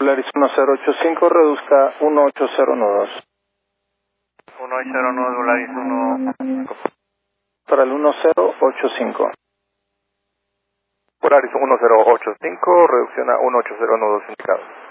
Polaris 1085, reduzca 180 nudos. 180 nudos, Polaris 1. Para el 1085. Polaris 1085, reducción a 180 nudos indicados.